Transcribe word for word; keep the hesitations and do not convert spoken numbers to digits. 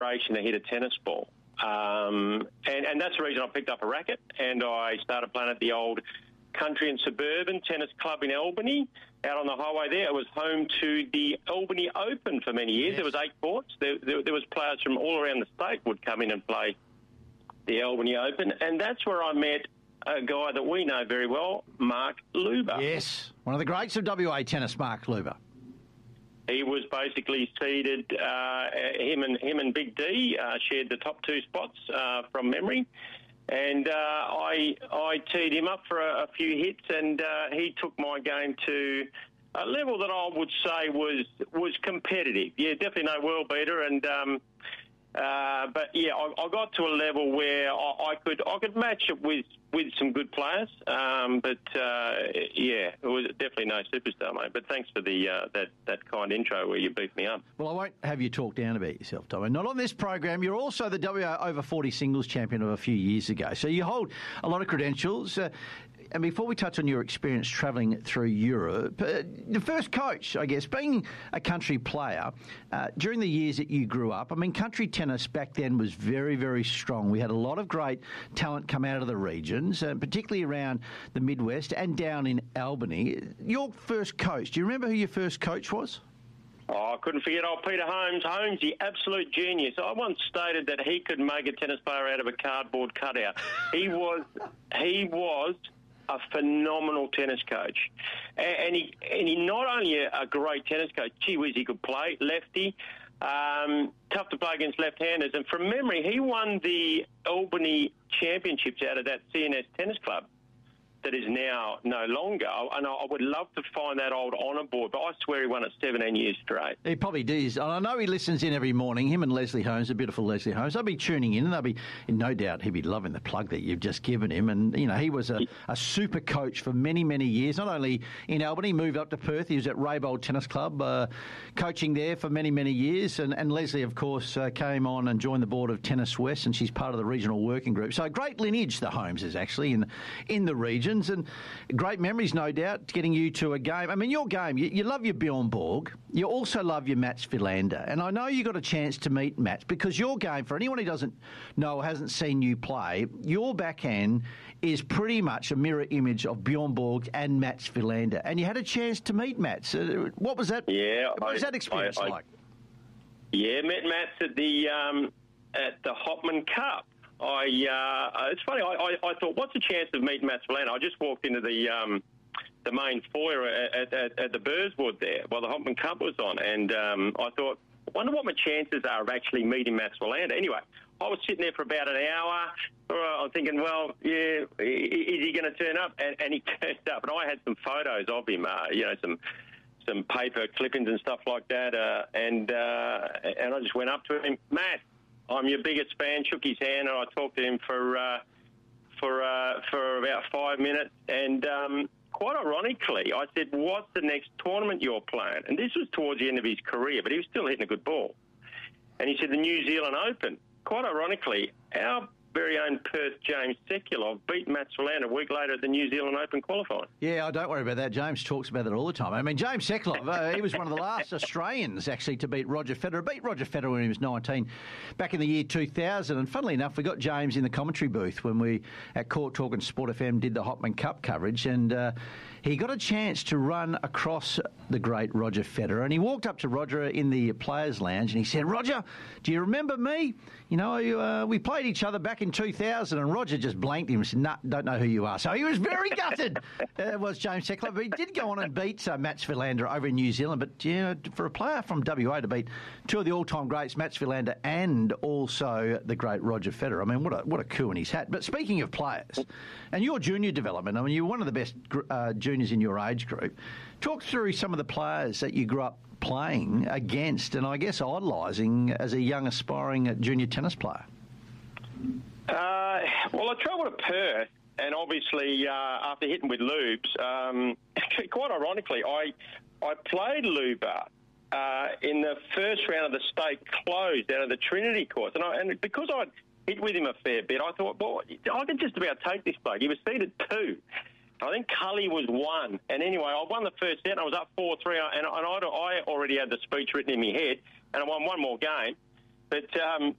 inspiration to hit a tennis ball. Um, and, and that's the reason I picked up a racket, and I started playing at the old Country and Suburban Tennis Club in Albany, out on the highway there. It was home to the Albany Open for many years. Yes. There was eight courts. There, there, there was players from all around the state would come in and play the Albany Open, and that's where I met a guy that we know very well, Mark Luber. Yes, one of the greats of W A tennis, Mark Luber. He was basically seeded, uh, him and him and Big D uh, shared the top two spots uh, from memory. And uh, I I teed him up for a, a few hits, and uh, he took my game to a level that I would say was was competitive. Yeah, definitely no world beater, and um, uh, but yeah, I, I got to a level where I, I could I could match it with, with some good players. Um, but uh, yeah, it was definitely no superstar, mate. But thanks for the uh, that that kind intro where you beefed me up. Well, I won't have you talk down about yourself, Tom. And not on this program. You're also the W A over forty singles champion of a few years ago, so you hold a lot of credentials. Uh, And before we touch on your experience travelling through Europe, uh, the first coach, I guess, being a country player, uh, during the years that you grew up, I mean, country tennis back then was very, very strong. We had a lot of great talent come out of the regions, uh, particularly around the Midwest and down in Albany. Your first coach, do you remember who your first coach was? Oh, I couldn't forget old Peter Holmes. Holmes, the absolute genius. I once stated that he could make a tennis player out of a cardboard cutout. He was... He was... a phenomenal tennis coach. And he and he not only a great tennis coach, gee whiz, he could play, lefty, um, tough to play against left-handers. And from memory, he won the Albany Championships out of that C N S Tennis Club that is now no longer. And I would love to find that old honour board, but I swear he won it seventeen years straight. He probably does. And I know he listens in every morning, him and Leslie Holmes, the beautiful Leslie Holmes. They'll be tuning in, and they'll be, no doubt, he'll be loving the plug that you've just given him. And, you know, he was a, a super coach for many, many years, not only in Albany, moved up to Perth. He was at Raybold Tennis Club, uh, coaching there for many, many years. And, and Leslie, of course, uh, came on and joined the board of Tennis West, and she's part of the regional working group. So great lineage, the Holmeses, actually, in, in the regions. And great memories, no doubt, getting you to a game. I mean, your game, you, you love your Bjorn Borg. You also love your Mats Wilander. And I know you got a chance to meet Mats because your game, for anyone who doesn't know or hasn't seen you play, your backhand is pretty much a mirror image of Bjorn Borg and Mats Wilander. And you had a chance to meet Mats. Uh, what was that? Yeah, what was I, that experience I, I, like? Yeah, met Mats at the um, at the Hopman Cup. I uh, it's funny. I, I, I thought, what's the chance of meeting Mats Wilander? I just walked into the um, the main foyer at, at, at the Burswood there while the Hopman Cup was on, and um, I thought, I wonder what my chances are of actually meeting Mats Wilander. Anyway, I was sitting there for about an hour. I was thinking, well, yeah, is he going to turn up? And, and he turned up, and I had some photos of him. Uh, you know, some some paper clippings and stuff like that, uh, and uh, and I just went up to him, Matt. I'm your biggest fan. Shook his hand, and I talked to him for uh, for uh, for about five minutes. And um, quite ironically, I said, "What's the next tournament you're playing?" And this was towards the end of his career, but he was still hitting a good ball. And he said, "The New Zealand Open." Quite ironically, our very own Perth James Sekulov beat Mats Wilander a week later at the New Zealand Open qualifying. Yeah, I don't worry about that. James talks about it all the time. I mean, James Sekulov, uh, he was one of the last Australians actually to beat Roger Federer. Beat Roger Federer when he was nineteen back in the year two thousand. And funnily enough, we got James in the commentary booth when we at Court Talk and Sport F M did the Hopman Cup coverage, and uh, he got a chance to run across the great Roger Federer, and he walked up to Roger in the Players' Lounge and he said, "Roger, do you remember me? You know, uh, we played each other back in two thousand, and Roger just blanked him and said, nah, don't know who you are." So he was very gutted. It uh, was James Sekulov. But he did go on and beat uh, Mats Wilander over in New Zealand. But, you know, for a player from W A to beat two of the all-time greats, Mats Wilander and also the great Roger Federer, I mean, what a, what a coup in his hat. But speaking of players, and your junior development, I mean, you're one of the best uh, juniors in your age group. Talk through some of the players that you grew up playing against and I guess idolising as a young aspiring junior tennis player. Uh, well, I travelled to Perth, and obviously uh, after hitting with Lubes, um, quite ironically, I I played Luber uh, in the first round of the state closed out of the Trinity course, and, I, and because I'd hit with him a fair bit, I thought, well, I can just about take this bloke. He was seeded two. I think Cully was one. And anyway, I won the first set, and I was up four three, and, and I'd, I already had the speech written in my head, and I won one more game. But um,